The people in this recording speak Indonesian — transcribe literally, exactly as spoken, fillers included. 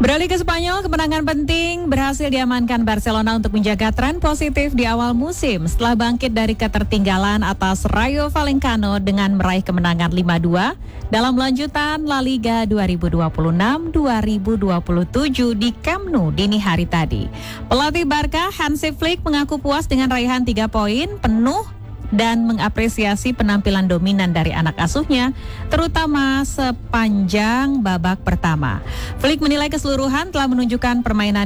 Beralih ke Spanyol, kemenangan penting berhasil diamankan Barcelona untuk menjaga tren positif di awal musim setelah bangkit dari ketertinggalan atas Rayo Vallecano dengan meraih kemenangan lima dua dalam lanjutan La Liga dua ribu dua puluh enam dua ribu dua puluh tujuh di Camp Nou dini hari tadi. Pelatih Barca Hansi Flick mengaku puas dengan raihan tiga poin penuh dan mengapresiasi penampilan dominan dari anak asuhnya, terutama sepanjang babak pertama. Flick menilai keseluruhan telah menunjukkan permainan